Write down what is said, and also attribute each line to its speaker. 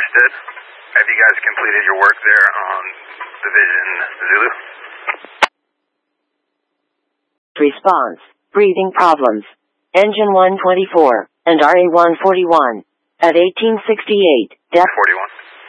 Speaker 1: Stansted. Have you guys completed your work there on Division Zulu?
Speaker 2: Response. Breathing problems. Engine 124 and RA-141 at 1868.
Speaker 1: 41.